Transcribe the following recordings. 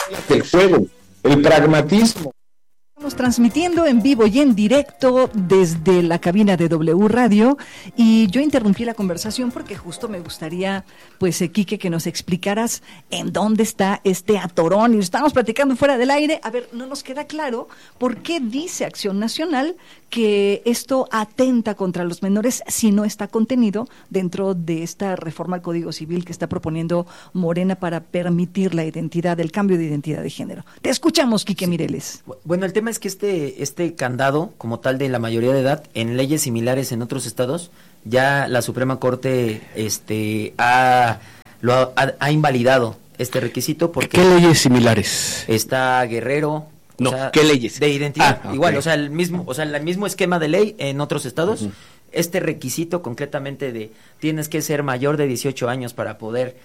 el juego, el pragmatismo. Estamos transmitiendo en vivo y en directo desde la cabina de W Radio, y yo interrumpí la conversación porque justo me gustaría, pues, Quique, que nos explicaras en dónde está este atorón, y estamos platicando fuera del aire. A ver, no nos queda claro por qué dice Acción Nacional que esto atenta contra los menores si no está contenido dentro de esta reforma al Código Civil que está proponiendo Morena para permitir la identidad, el cambio de identidad de género. Te escuchamos, Quique Mireles. Bueno, el tema es que este candado, como tal, de la mayoría de edad, en leyes similares en otros estados, ya la Suprema Corte ha invalidado este requisito. Porque ¿qué leyes similares? Está Guerrero. No, ¿qué leyes? De identidad, okay. Igual, el mismo esquema de ley en otros estados. Uh-huh. Este requisito concretamente de tienes que ser mayor de 18 años para poder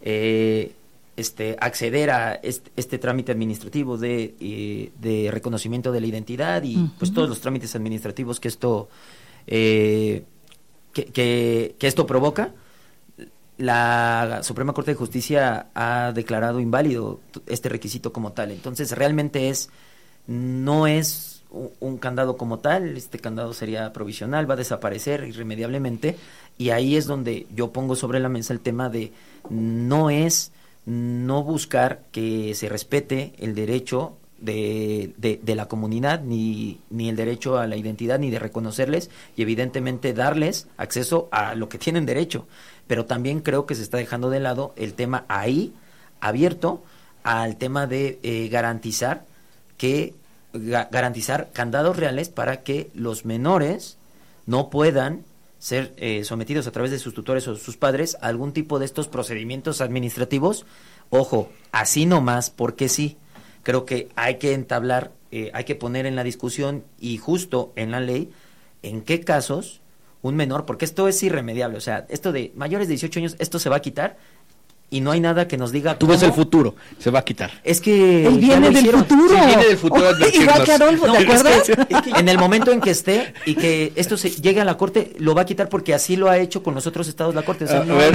acceder a este trámite administrativo de reconocimiento de la identidad y pues todos los trámites administrativos que esto que esto provoca. La Suprema Corte de Justicia ha declarado inválido este requisito como tal. Entonces realmente no es un candado como tal. Este candado sería provisional, va a desaparecer irremediablemente, y ahí es donde yo pongo sobre la mesa el tema de no buscar que se respete el derecho de la comunidad, ni el derecho a la identidad, ni de reconocerles y evidentemente darles acceso a lo que tienen derecho. Pero también creo que se está dejando de lado el tema ahí abierto al tema de garantizar candados reales para que los menores no puedan ser sometidos a través de sus tutores o sus padres a algún tipo de estos procedimientos administrativos. Ojo, así nomás, porque sí. Creo que hay que entablar, hay que poner en la discusión y justo en la ley en qué casos un menor, porque esto es irremediable, esto de mayores de 18 años, esto se va a quitar y no hay nada que nos diga Tú ves el futuro, se va a quitar. Es que él viene del futuro. Sí, viene del futuro. Igual que Adolfo, ¿te acuerdas? Es que en el momento en que esté y que esto llegue a la Corte, lo va a quitar porque así lo ha hecho con los otros estados la Corte.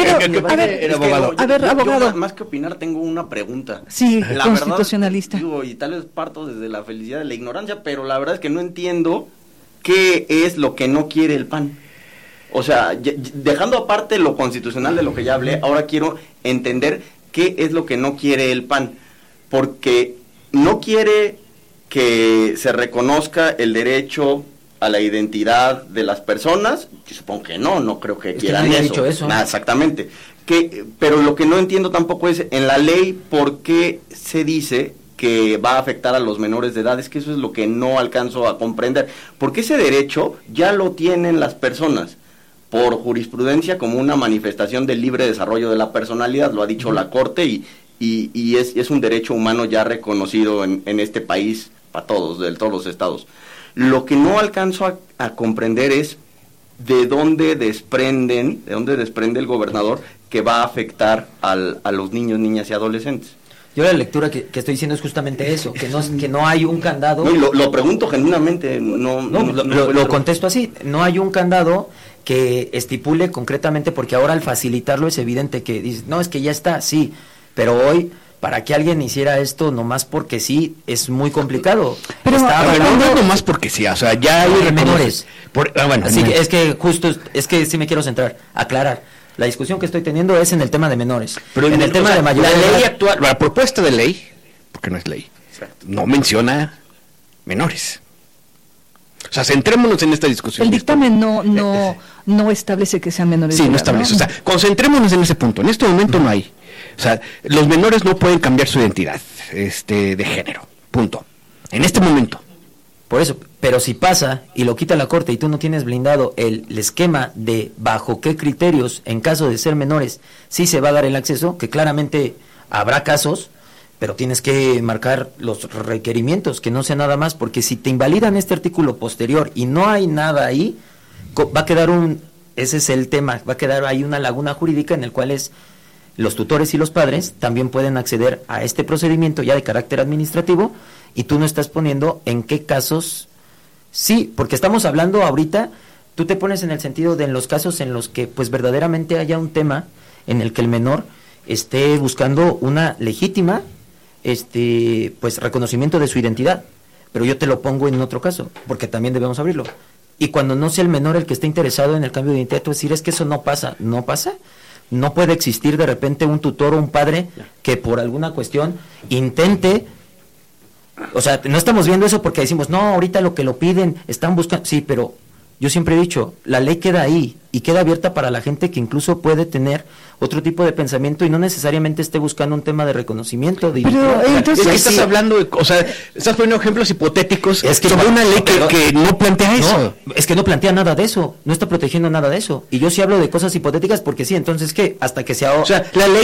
Abogado. Más que opinar, tengo una pregunta. Sí, constitucionalista. Verdad, y tal vez parto desde la felicidad de la ignorancia, pero la verdad es que no entiendo qué es lo que no quiere el PAN. O sea, dejando aparte lo constitucional de lo que ya hablé, ahora quiero entender qué es lo que no quiere el PAN, porque no quiere que se reconozca el derecho a la identidad de las personas. Yo supongo que no creo que quieran que no eso. Dicho eso. Nada, exactamente. Pero lo que no entiendo tampoco es en la ley por qué se dice que va a afectar a los menores de edad. Es que eso es lo que no alcanzo a comprender, porque ese derecho ya lo tienen las personas por jurisprudencia como una manifestación del libre desarrollo de la personalidad, lo ha dicho la Corte, y es un derecho humano ya reconocido en este país para todos, de todos los estados. Lo que no alcanzo a comprender es de dónde desprende el gobernador que va a afectar a los niños, niñas y adolescentes. Yo la lectura que estoy diciendo es justamente eso, que no hay un candado. No, y lo pregunto genuinamente, lo contesto así, no hay un candado que estipule concretamente, porque ahora al facilitarlo es evidente que dices, no, es que ya está, sí, pero hoy para que alguien hiciera esto nomás porque sí es muy complicado. Pero no nomás porque sí, ya hay menores. Así que es que sí me quiero centrar, aclarar. La discusión que estoy teniendo es en el tema de menores. Pero en el tema de mayoría. La ley actual, la propuesta de ley, porque no es ley, no menciona menores. Centrémonos en esta discusión. El dictamen no establece que sean menores. Sí, no establece. ¿No? Concentrémonos en ese punto. En este momento no hay. Los menores no pueden cambiar su identidad de género. Punto. En este momento. Por eso, pero si pasa y lo quita la Corte y tú no tienes blindado el esquema de bajo qué criterios, en caso de ser menores, sí se va a dar el acceso, que claramente habrá casos, pero tienes que marcar los requerimientos, que no sea nada más, porque si te invalidan este artículo posterior y no hay nada ahí, va a quedar ese es el tema, va a quedar ahí una laguna jurídica en el cual los tutores y los padres también pueden acceder a este procedimiento ya de carácter administrativo, y tú no estás poniendo en qué casos sí, porque estamos hablando ahorita, tú te pones en el sentido de en los casos en los que pues verdaderamente haya un tema en el que el menor esté buscando una legítima pues reconocimiento de su identidad. Pero yo te lo pongo en otro caso, porque también debemos abrirlo. Y cuando no sea el menor el que esté interesado en el cambio de identidad, tú decir, es que eso no pasa. No puede existir de repente un tutor o un padre que por alguna cuestión intente. O sea, no estamos viendo eso porque decimos, no, ahorita lo que lo piden, están buscando. Sí, pero yo siempre he dicho, la ley queda ahí y queda abierta para la gente que incluso puede tener otro tipo de pensamiento y no necesariamente esté buscando un tema de reconocimiento. Pero entonces, es que estás hablando, estás poniendo ejemplos hipotéticos es que sobre una ley que no plantea eso. No, es que no plantea nada de eso, no está protegiendo nada de eso. Y yo sí hablo de cosas hipotéticas porque sí, entonces, ¿qué? Hasta que sea... O sea, la ley